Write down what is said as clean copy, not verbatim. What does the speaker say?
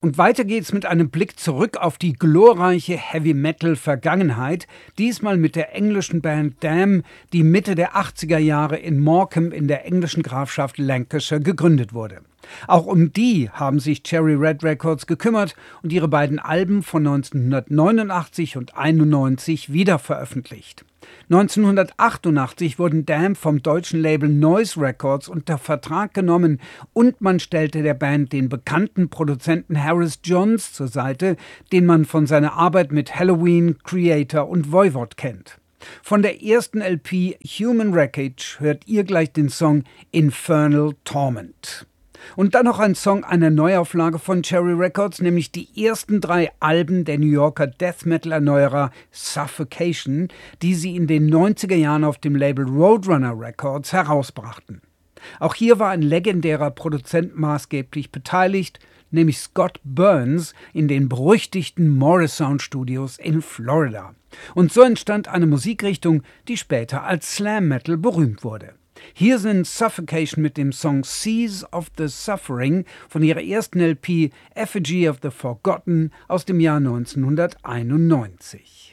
Und weiter geht's mit einem Blick zurück auf die glorreiche Heavy-Metal-Vergangenheit, diesmal mit der englischen Band Damn, die Mitte der 80er Jahre in Morecambe in der englischen Grafschaft Lancashire gegründet wurde. Auch um die haben sich Cherry Red Records gekümmert und ihre beiden Alben von 1989 und 91 wieder veröffentlicht. 1988 wurden Damn vom deutschen Label Noise Records unter Vertrag genommen und man stellte der Band den bekannten Produzenten Harris Johns zur Seite, den man von seiner Arbeit mit Helloween, Creator und Voivod kennt. Von der ersten LP Human Wreckage hört ihr gleich den Song Infernal Torment. Und dann noch ein Song einer Neuauflage von Cherry Records, nämlich die ersten 3 Alben der New Yorker Death Metal Erneuerer Suffocation, die sie in den 90er Jahren auf dem Label Roadrunner Records herausbrachten. Auch hier war ein legendärer Produzent maßgeblich beteiligt, nämlich Scott Burns in den berüchtigten Morrisound Studios in Florida. Und so entstand eine Musikrichtung, die später als Slam Metal berühmt wurde. Hier sind Suffocation mit dem Song Seas of the Suffering von ihrer ersten LP Effigy of the Forgotten aus dem Jahr 1991.